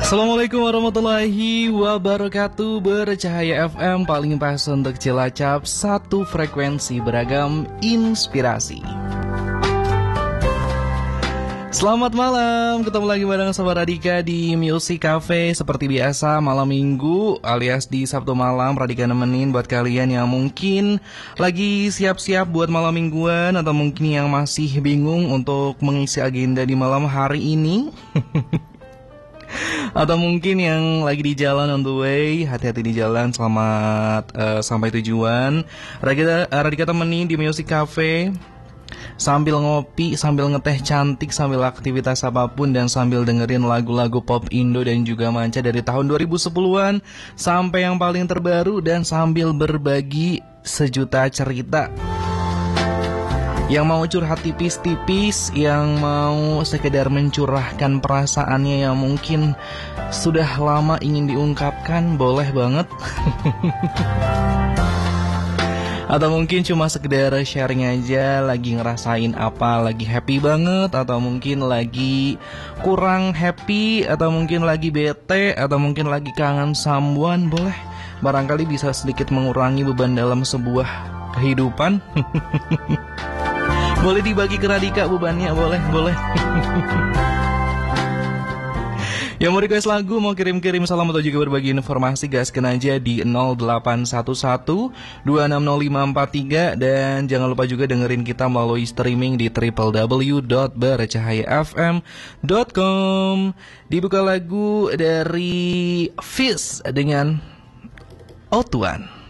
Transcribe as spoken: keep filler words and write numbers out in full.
Assalamualaikum warahmatullahi wabarakatuh. Bercahaya F M paling pas untuk Cilacap, satu frekuensi beragam inspirasi. Selamat malam, ketemu lagi bareng Sobat Radika di Music Cafe. Seperti biasa malam minggu alias di Sabtu malam, Radika nemenin buat kalian yang mungkin lagi siap-siap buat malam mingguan, atau mungkin yang masih bingung untuk mengisi agenda di malam hari ini. Atau mungkin yang lagi di jalan on the way, hati-hati di jalan, selamat uh, sampai tujuan. Radika, uh, Radika temenin di Music Cafe sambil ngopi, sambil ngeteh cantik, sambil aktivitas apapun, dan sambil dengerin lagu-lagu pop Indo dan juga manca dari tahun dua ribu sepuluhan sampai yang paling terbaru, dan sambil berbagi sejuta cerita. Yang mau curhat tipis-tipis, yang mau sekedar mencurahkan perasaannya yang mungkin sudah lama ingin diungkapkan, boleh banget. Atau mungkin cuma sekedar sharing aja, lagi ngerasain apa, lagi happy banget, atau mungkin lagi kurang happy, atau mungkin lagi bete, atau mungkin lagi kangen someone, boleh. Barangkali bisa sedikit mengurangi beban dalam sebuah kehidupan. Boleh dibagi ke Radika bebannya, boleh, boleh. Yang mau request lagu, mau kirim-kirim salam atau juga berbagi informasi, gaskan aja di nol delapan satu satu dua enam nol lima empat tiga. Dan jangan lupa juga dengerin kita melalui streaming di w w w dot bercahaya f m dot com. Dibuka lagu dari Fizz dengan Otuan.